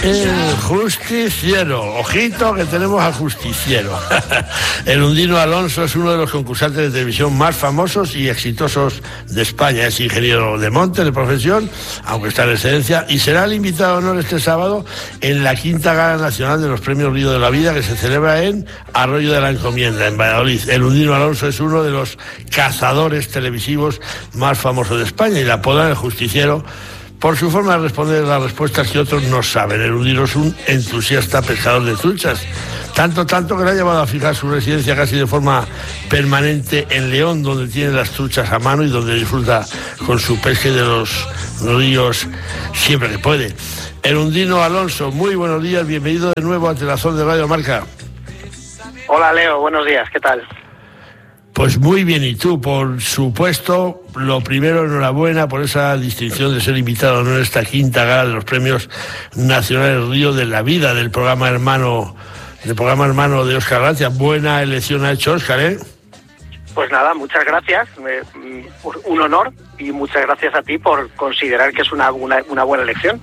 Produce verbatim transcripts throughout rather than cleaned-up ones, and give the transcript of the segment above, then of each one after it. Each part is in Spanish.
El justiciero, ojito que tenemos al justiciero. El Undino Alonso es uno de los concursantes de televisión más famosos y exitosos de España. Es ingeniero de monte de profesión, aunque está en excedencia, y será el invitado de honor este sábado en la quinta gala nacional de los premios Río de la Vida, que se celebra en Arroyo de la Encomienda, en Valladolid. El Undino Alonso es uno de los cazadores televisivos más famosos de España y la apodan el justiciero por su forma de responder las respuestas que otros no saben. El Undino es un entusiasta pescador de truchas, tanto, tanto que le ha llevado a fijar su residencia casi de forma permanente en León, donde tiene las truchas a mano y donde disfruta con su pesca de los ríos siempre que puede. El Undino Alonso, muy buenos días, bienvenido de nuevo a Telazón de Radio Marca. Hola Leo, buenos días, ¿qué tal? Pues muy bien, y tú, por supuesto, lo primero, enhorabuena por esa distinción de ser invitado en esta quinta gala de los premios nacionales Río de la Vida del programa hermano, del programa hermano de Óscar Gracia. Buena elección ha hecho Óscar, ¿eh? Pues nada, muchas gracias, Me, un honor, y muchas gracias a ti por considerar que es una, una, una buena elección.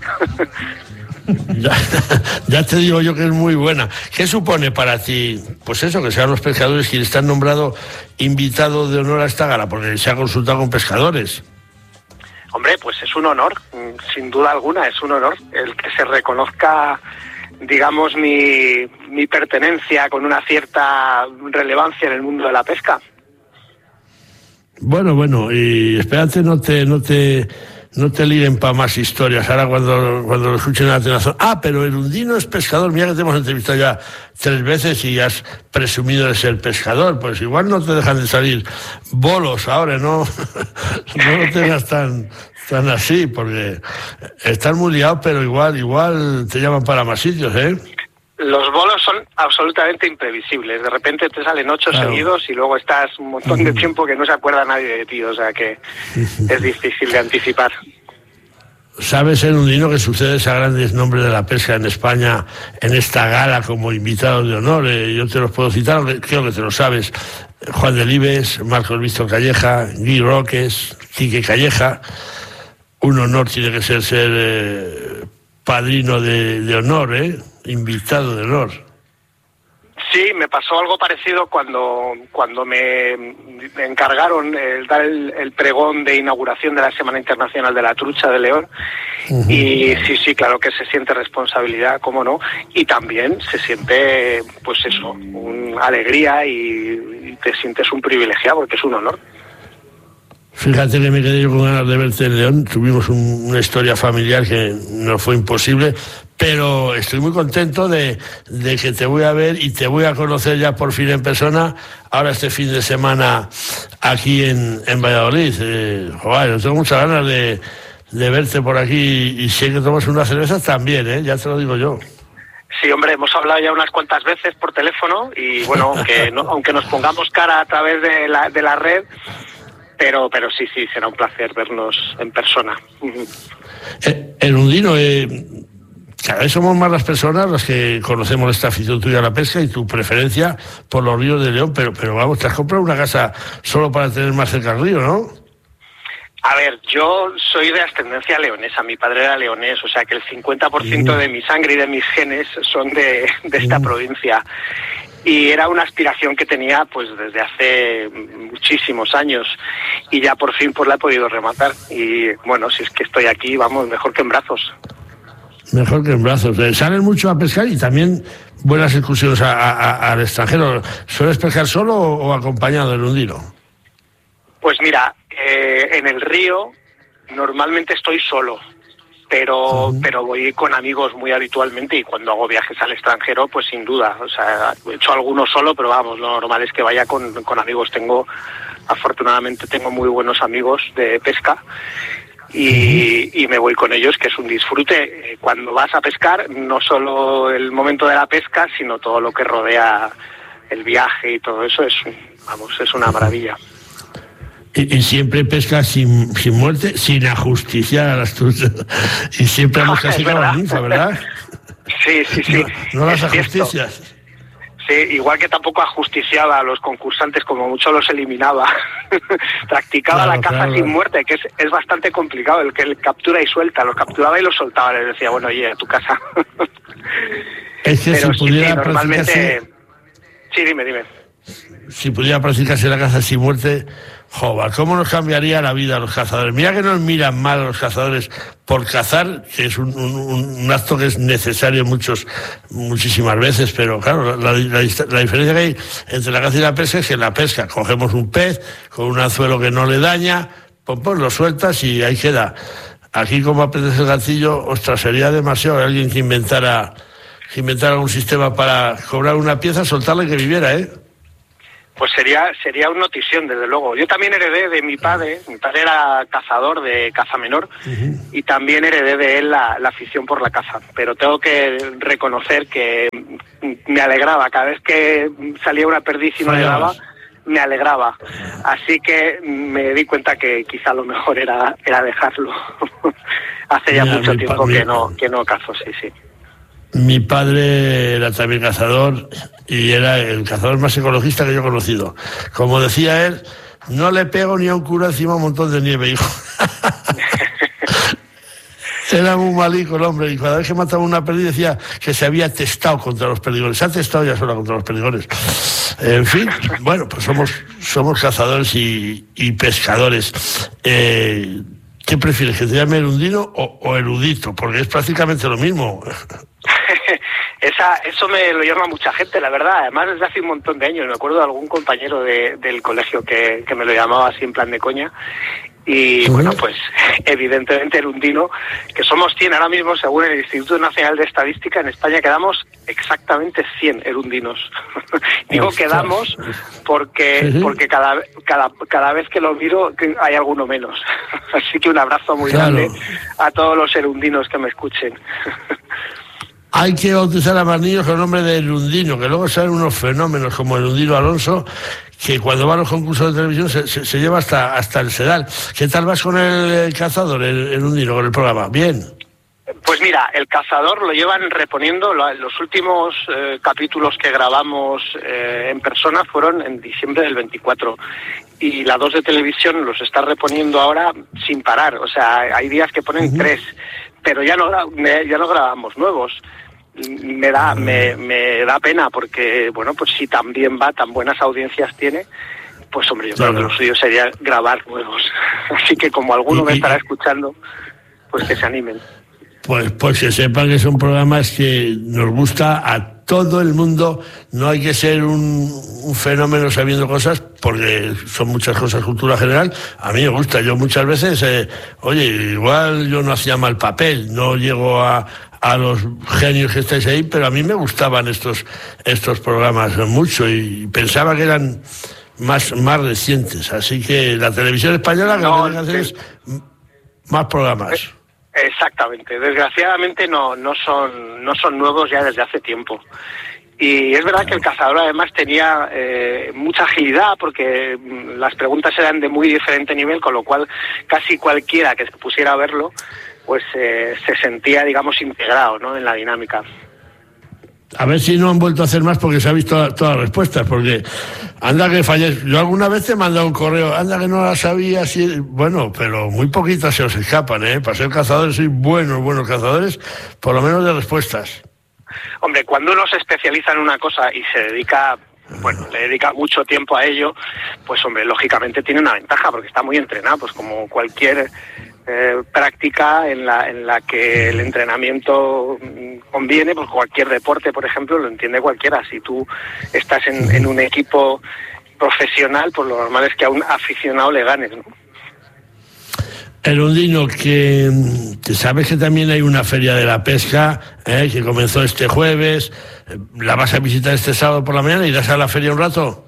Ya, ya te digo yo que es muy buena. ¿Qué supone para ti, pues eso, que sean los pescadores quienes están nombrados invitados de honor a esta gala? Porque se ha consultado con pescadores. Hombre, pues es un honor, sin duda alguna, es un honor el que se reconozca, digamos, mi, mi pertenencia con una cierta relevancia en el mundo de la pesca. Bueno, bueno, y espérate, no te... No te... No te liguen para más historias ahora cuando, cuando lo escuchen en la televisión. Ah, pero el Undino es pescador. Mira que te hemos entrevistado ya tres veces y has presumido de ser pescador. Pues igual no te dejan de salir bolos ahora, ¿no? No lo tengas tan, tan así, porque estás muy liado, pero igual, igual te llaman para más sitios, ¿eh? Los bolos son absolutamente imprevisibles. De repente te salen ocho claro. seguidos y luego estás un montón de tiempo que no se acuerda nadie de ti. O sea que es difícil de anticipar. ¿Sabes, el Undino, que sucedes a grandes nombres de la pesca en España en esta gala como invitados de honor? Eh, yo te los puedo citar, aunque creo que te lo sabes. Juan Delibes, Marcos Víctor Calleja, Guy Roques, Quique Calleja. Un honor tiene que ser ser eh, padrino de, de honor, ¿eh? Invitado de honor. Sí, me pasó algo parecido cuando cuando me, me encargaron el dar el, el pregón de inauguración de la Semana Internacional de la Trucha de León. Uh-huh. Y sí, sí, claro que se siente responsabilidad, cómo no, y también se siente, pues eso, una alegría y, y te sientes un privilegiado porque es un honor. Fíjate que me quedé yo con ganas de verte en León. Tuvimos un, una historia familiar que no fue imposible, pero estoy muy contento de, de que te voy a ver y te voy a conocer ya por fin en persona, ahora este fin de semana aquí en, en Valladolid. Eh, joder, yo tengo muchas ganas de, de verte por aquí y sé que tomas unas cervezas también, ¿eh? Ya te lo digo yo. Sí, hombre, hemos hablado ya unas cuantas veces por teléfono y bueno, aunque, no, aunque nos pongamos cara a través de la, de la red, Pero, pero sí, sí, será un placer vernos en persona. Eh, el Undino, eh, cada vez somos más las personas las que conocemos esta afición tuya a la pesca y tu preferencia por los ríos de León, pero, pero vamos, te has comprado una casa solo para tener más cerca el río, ¿no? A ver, yo soy de ascendencia leonesa, mi padre era leonés, o sea que el cincuenta por ciento mm. de mi sangre y de mis genes son de, de esta mm. provincia. Y era una aspiración que tenía pues desde hace muchísimos años y ya por fin pues la he podido rematar. Y bueno, si es que estoy aquí, vamos, mejor que en brazos. Mejor que en brazos. ¿Salen mucho a pescar y también buenas excursiones a, a, al extranjero? ¿Sueles pescar solo o, o acompañado del Undino? Pues mira, eh, en el río normalmente estoy solo. Pero, uh-huh. pero voy con amigos muy habitualmente y cuando hago viajes al extranjero, pues sin duda. O sea, he hecho algunos solo, pero vamos, lo normal es que vaya con, con amigos. Tengo, afortunadamente, tengo muy buenos amigos de pesca y, uh-huh. y me voy con ellos, que es un disfrute. Cuando vas a pescar, no solo el momento de la pesca, sino todo lo que rodea el viaje y todo eso, es, vamos, es una maravilla. Y, y siempre pesca sin, sin muerte, sin ajusticiar a las truchas. Y siempre hemos castigado a la ninfa, ¿verdad? Sí, sí, sí. No, no las ajusticias. Cierto. Sí, igual que tampoco ajusticiaba a los concursantes, como mucho los eliminaba. Practicaba claro, la caza claro, sin claro. muerte, que es, es bastante complicado, el que el captura y suelta, los capturaba y los soltaba, les decía, bueno, oye, a tu casa. Es que Pero si sí, pudiera sí, normalmente... Sí, dime, dime. Si pudiera practicarse la caza sin muerte, joder, ¿cómo nos cambiaría la vida a los cazadores? Mira que nos miran mal a los cazadores por cazar, que es un, un, un acto que es necesario muchos, muchísimas veces, pero claro, la, la, la diferencia que hay entre la caza y la pesca es que en la pesca cogemos un pez con un anzuelo que no le daña, pues, pues lo sueltas y ahí queda. Aquí, como aprendes el gatillo, ostras, sería demasiado alguien que inventara, que inventara un sistema para cobrar una pieza, soltarla y que viviera, ¿eh? Pues sería sería una notición, desde luego. Yo también heredé de mi padre, mi padre era cazador de caza menor, uh-huh. y también heredé de él la, la afición por la caza. Pero tengo que reconocer que me alegraba, cada vez que salía una perdiz y no le daba, me alegraba. Así que me di cuenta que quizá lo mejor era, era dejarlo. Hace ya Mira, mucho tiempo pa- que no, que no cazo, sí, sí. Mi padre era también cazador y era el cazador más ecologista que yo he conocido. Como decía él, no le pego ni a un cura encima un montón de nieve, hijo. Era muy malico el hombre, y cada vez que mataba una perdiz decía que se había testado contra los perdigones. Se ha testado ya sola contra los perdigones. En fin, bueno, pues somos, somos cazadores y, y pescadores. Eh, ¿Qué prefieres, que te llame erudino o, o erudito? Porque es prácticamente lo mismo. Esa, eso me lo llama mucha gente, la verdad. Además, desde hace un montón de años. Me acuerdo de algún compañero de, del colegio que, que me lo llamaba así en plan de coña. Y uh-huh. bueno, pues evidentemente erudino, que somos cien ahora mismo, según el Instituto Nacional de Estadística, en España quedamos exactamente cien erundinos. Digo Ostras. quedamos porque uh-huh. porque cada, cada, cada vez que lo miro hay alguno menos. Así que un abrazo muy claro. grande a todos los erundinos que me escuchen. Hay que bautizar a más niños con el nombre de erundino, que luego salen unos fenómenos como el Erundino Alonso, que cuando va a los concursos de televisión se, se, se lleva hasta, hasta el sedal. ¿Qué tal vas con el, el cazador, el erundino, con el programa? ¿Bien? Pues mira, el cazador lo llevan reponiendo. Los últimos eh, capítulos que grabamos eh, en persona fueron en diciembre del veinticuatro. Y la dos de televisión los está reponiendo ahora sin parar. O sea, hay días que ponen uh-huh. tres, pero ya no, ya no grabamos nuevos. Me da, me, me da pena porque, bueno, pues si tan bien va, tan buenas audiencias tiene, pues hombre, yo claro. creo que lo suyo sería grabar nuevos. Así que como alguno y, me estará escuchando, pues que se animen. Pues, pues que sepan que son programas que nos gusta a todo el mundo. No hay que ser un, un fenómeno sabiendo cosas, porque son muchas cosas, cultura general. A mí me gusta. Yo muchas veces, eh, oye, igual yo no hacía mal papel, no llego a a los genios que estáis ahí, pero a mí me gustaban estos estos programas mucho y pensaba que eran más más recientes. Así que la televisión española lo no, que tiene que hacer es más programas. Exactamente. Desgraciadamente no no son no son nuevos ya desde hace tiempo. Y es verdad que el cazador además tenía eh, mucha agilidad, porque las preguntas eran de muy diferente nivel, con lo cual casi cualquiera que se pusiera a verlo pues eh, se sentía, digamos, integrado, ¿no?, en la dinámica. A ver si no han vuelto a hacer más, porque se ha visto todas las respuestas, porque anda que falles. Yo alguna vez te he mandado un correo, anda que no la sabía, si... bueno, pero muy poquitas se os escapan, ¿eh? Para ser cazadores, sois buenos, buenos cazadores, por lo menos de respuestas. Hombre, cuando uno se especializa en una cosa y se dedica, bueno, le dedica mucho tiempo a ello, pues hombre, lógicamente tiene una ventaja, porque está muy entrenado, pues como cualquier eh, práctica en la en la que el entrenamiento conviene, pues cualquier deporte, por ejemplo, lo entiende cualquiera. Si tú estás en, en un equipo profesional, pues lo normal es que a un aficionado le ganes, ¿no? Erundino, que, que sabes que también hay una feria de la pesca, ¿eh?, que comenzó este jueves. ¿La vas a visitar este sábado por la mañana? ¿Irás a la feria un rato?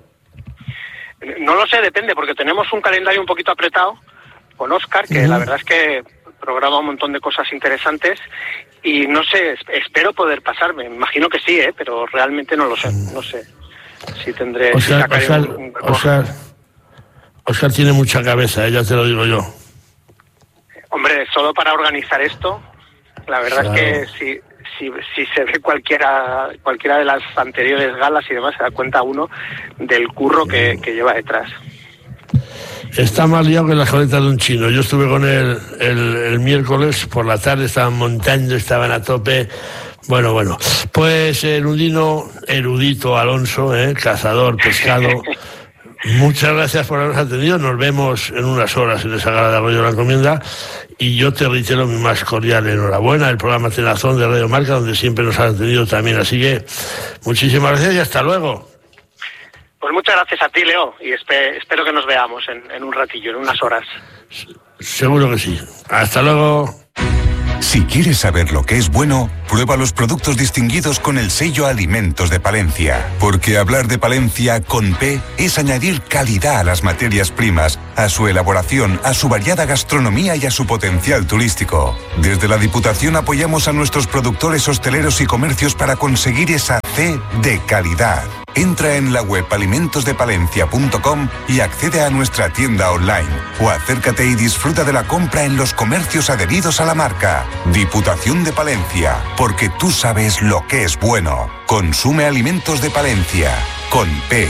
No lo sé, depende, porque tenemos un calendario un poquito apretado con Óscar, que uh-huh. la verdad es que programa un montón de cosas interesantes, y no sé, espero poder pasarme. Imagino que sí, ¿eh?, pero realmente no lo sé. No sé si tendré... Óscar, si Óscar, un, un... Óscar, Óscar tiene mucha cabeza, ¿eh?, ya te lo digo yo. Hombre, solo para organizar esto, la verdad claro. es que si, si, si se ve cualquiera cualquiera de las anteriores galas y demás, se da cuenta uno del curro que, que lleva detrás. Está más liado que la coleta de un chino. Yo estuve con él el, el miércoles por la tarde, estaban montando, estaban a tope. Bueno, bueno. Pues el undino erudito Alonso, ¿eh? Cazador, pescado. Muchas gracias por habernos atendido. Nos vemos en unas horas en esa gala de Arroyo de la Encomienda. Y yo te reitero mi más cordial enhorabuena. El programa Tenazón de Radio Marca, donde siempre nos han atendido también. Así que muchísimas gracias y hasta luego. Pues muchas gracias a ti, Leo, y espe- espero que nos veamos en, en un ratillo, en unas horas. Seguro que sí. Hasta luego. Si quieres saber lo que es bueno, prueba los productos distinguidos con el sello Alimentos de Palencia. Porque hablar de Palencia con P es añadir calidad a las materias primas, a su elaboración, a su variada gastronomía y a su potencial turístico. Desde la Diputación apoyamos a nuestros productores hosteleros y comercios para conseguir esa C de calidad. Entra en la web alimentos de palencia punto com y accede a nuestra tienda online. O acércate y disfruta de la compra en los comercios adheridos a la marca. Diputación de Palencia, porque tú sabes lo que es bueno. Consume Alimentos de Palencia, con P.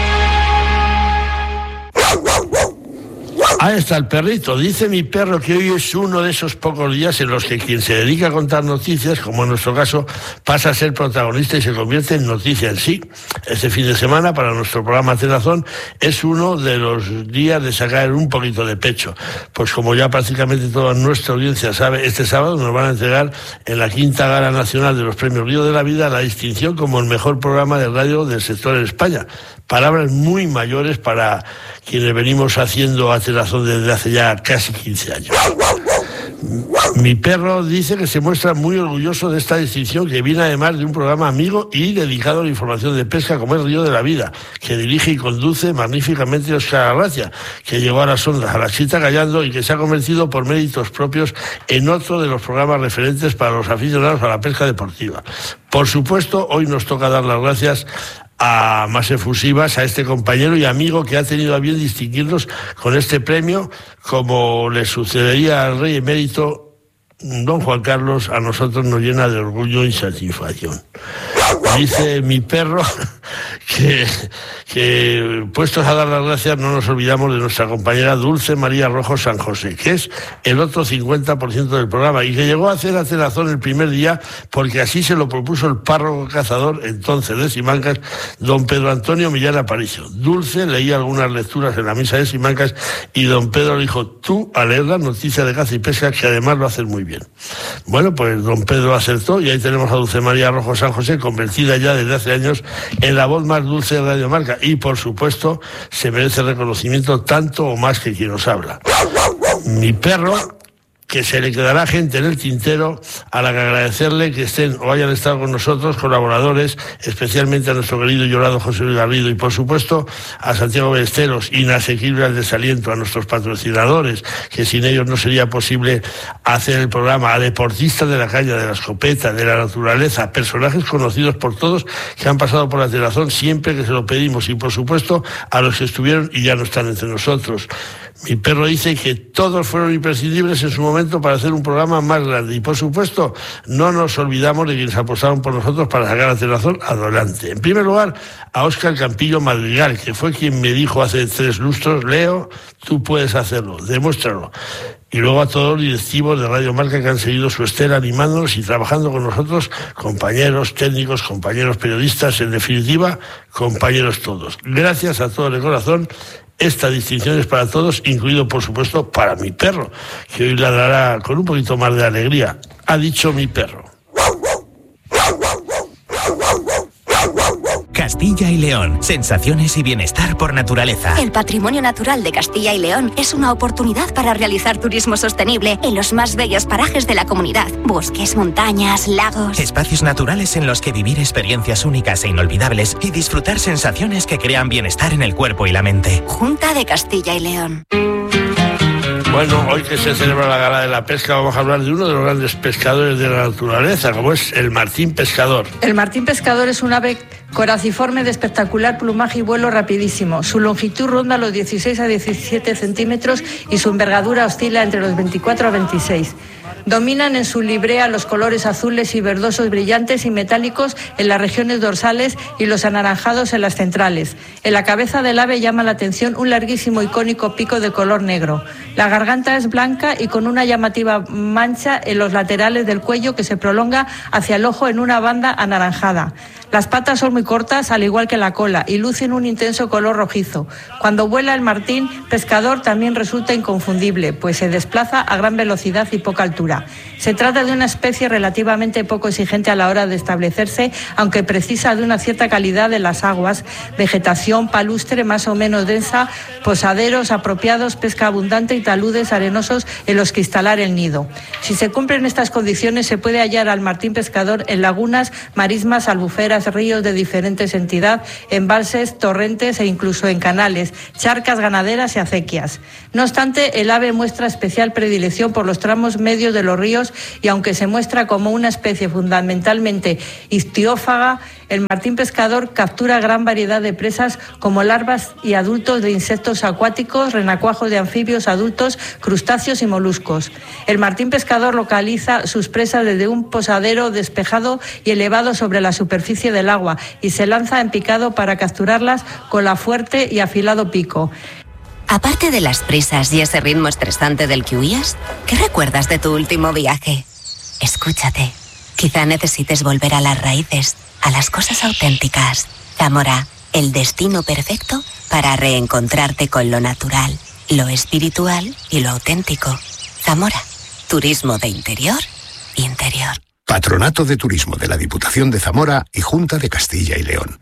Ahí está el perrito. Dice mi perro que hoy es uno de esos pocos días en los que quien se dedica a contar noticias, como en nuestro caso, pasa a ser protagonista y se convierte en noticia en sí. Este fin de semana, para nuestro programa Tenazón, es uno de los días de sacar un poquito de pecho. Pues como ya prácticamente toda nuestra audiencia sabe, este sábado nos van a entregar en la quinta gala nacional de los Premios Río de la Vida la distinción como el mejor programa de radio del sector en España. Palabras muy mayores para quienes venimos haciendo a Tenazón desde hace ya casi quince años. Mi perro dice que se muestra muy orgulloso de esta distinción, que viene además de un programa amigo y dedicado a la información de pesca como es Río de la Vida, que dirige y conduce magníficamente Óscar Arratia, que llegó a las ondas a la Chita Callando y que se ha convertido por méritos propios en otro de los programas referentes para los aficionados a la pesca deportiva. Por supuesto, hoy nos toca dar las gracias a más efusivas a este compañero y amigo que ha tenido a bien distinguirnos con este premio, como le sucedería al rey emérito don Juan Carlos. A nosotros nos llena de orgullo y satisfacción. Dice mi perro que, que puestos a dar las gracias no nos olvidamos de nuestra compañera Dulce María Rojo San José, que es el otro cincuenta por ciento del programa y que llegó a hacer a Tenazón el primer día porque así se lo propuso el párroco cazador entonces de Simancas, don Pedro Antonio Millán Aparicio. Dulce leía algunas lecturas en la misa de Simancas y don Pedro le dijo: tú a leer las noticias de caza y pesca, que además lo haces muy bien. Bueno, pues don Pedro acertó y ahí tenemos a Dulce María Rojo San José, convertida ya desde hace años en la voz más dulce de Radio Marca, y por supuesto se merece reconocimiento tanto o más que quien nos habla. Mi perro, que se le quedará gente en el tintero a la que agradecerle que estén o hayan estado con nosotros, colaboradores, especialmente a nuestro querido y llorado José Luis Garrido, y por supuesto a Santiago Ballesteros, inasequible al desaliento, a nuestros patrocinadores, que sin ellos no sería posible hacer el programa, a deportistas de la caña, de la escopeta, de la naturaleza, personajes conocidos por todos que han pasado por la Tenazón siempre que se lo pedimos, y por supuesto a los que estuvieron y ya no están entre nosotros. Mi perro dice que todos fueron imprescindibles en su momento para hacer un programa más grande, y por supuesto no nos olvidamos de quienes apostaron por nosotros para sacar a Tenazón adelante. En primer lugar, a Óscar Campillo Madrigal, que fue quien me dijo hace tres lustros: Leo, tú puedes hacerlo, demuéstralo. Y luego a todos los directivos de Radio Marca que han seguido su estela animándonos y trabajando con nosotros, compañeros técnicos, compañeros periodistas, en definitiva, compañeros todos. Gracias a todos de corazón. Esta distinción es para todos, incluido por supuesto para mi perro, que hoy ladrará con un poquito más de alegría. Ha dicho mi perro. Castilla y León, sensaciones y bienestar por naturaleza. El patrimonio natural de Castilla y León es una oportunidad para realizar turismo sostenible en los más bellos parajes de la comunidad. Bosques, montañas, lagos. Espacios naturales en los que vivir experiencias únicas e inolvidables y disfrutar sensaciones que crean bienestar en el cuerpo y la mente. Junta de Castilla y León. Bueno, hoy que se celebra la Gala de la Pesca, vamos a hablar de uno de los grandes pescadores de la naturaleza, como es el martín pescador. El martín pescador es un ave coraciforme de espectacular plumaje y vuelo rapidísimo. Su longitud ronda los dieciséis a diecisiete centímetros y su envergadura oscila entre los veinticuatro a veintiséis. Dominan en su librea los colores azules y verdosos brillantes y metálicos en las regiones dorsales y los anaranjados en las centrales. En la cabeza del ave llama la atención un larguísimo icónico pico de color negro. La garganta es blanca y con una llamativa mancha en los laterales del cuello que se prolonga hacia el ojo en una banda anaranjada. Las patas son muy cortas, al igual que la cola, y lucen un intenso color rojizo. Cuando vuela el martín pescador también resulta inconfundible, pues se desplaza a gran velocidad y poca altura. Se trata de una especie relativamente poco exigente a la hora de establecerse, aunque precisa de una cierta calidad de las aguas, vegetación palustre más o menos densa, posaderos apropiados, pesca abundante y taludes arenosos en los que instalar el nido. Si se cumplen estas condiciones, se puede hallar al martín pescador en lagunas, marismas, albuferas, ríos de diferentes entidad, embalses, torrentes e incluso en canales, charcas ganaderas y acequias. No obstante, el ave muestra especial predilección por los tramos medios de los ríos y aunque se muestra como una especie fundamentalmente ictiófaga, el martín pescador captura gran variedad de presas como larvas y adultos de insectos acuáticos, renacuajos de anfibios adultos, crustáceos y moluscos. El martín pescador localiza sus presas desde un posadero despejado y elevado sobre la superficie del agua y se lanza en picado para capturarlas con la fuerte y afilado pico. Aparte de las prisas y ese ritmo estresante del que huías, ¿qué recuerdas de tu último viaje? Escúchate. Quizá necesites volver a las raíces, a las cosas auténticas. Zamora, el destino perfecto para reencontrarte con lo natural, lo espiritual y lo auténtico. Zamora, turismo de interior, interior. Patronato de Turismo de la Diputación de Zamora y Junta de Castilla y León.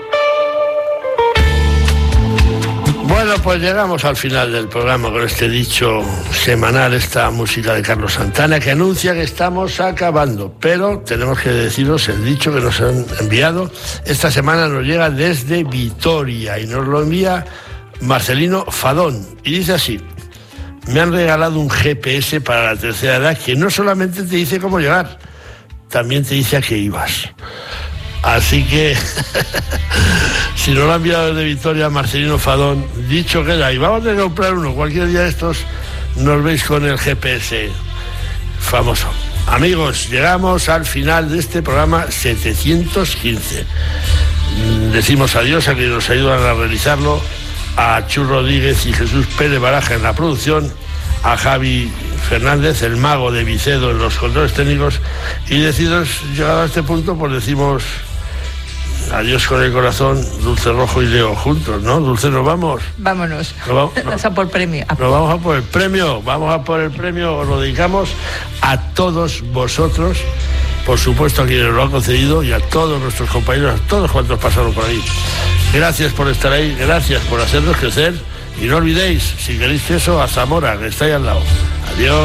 Bueno, pues llegamos al final del programa con este dicho semanal, esta música de Carlos Santana que anuncia que estamos acabando, pero tenemos que deciros el dicho que nos han enviado. Esta semana nos llega desde Vitoria y nos lo envía Marcelino Fadón y dice así: me han regalado un G P S para la tercera edad que no solamente te dice cómo llegar, también te dice a qué ibas. Así que, si no lo ha enviado desde Vitoria Marcelino Fadón, dicho queda, y vamos a comprar uno. Cualquier día de estos nos veis con el G P S famoso. Amigos, llegamos al final de este programa setecientos quince. Decimos adiós a quienes nos ayudan a realizarlo, a Chus Rodríguez y Jesús Pérez Baraja en la producción, a Javi Fernández, el mago de Vicedo en los controles técnicos, y decidos, llegado a este punto, pues decimos adiós con el corazón, Dulce Rojo y Leo juntos, ¿no? Dulce, nos vamos. Vámonos. Nos vamos, no, vamos a por el premio. Nos vamos a por el premio, vamos a por el premio, os lo dedicamos a todos vosotros, por supuesto a quienes lo han concedido y a todos nuestros compañeros, a todos cuantos pasaron por ahí. Gracias por estar ahí, gracias por hacernos crecer. Y no olvidéis, si queréis eso, a Zamora, que está ahí al lado. Adiós.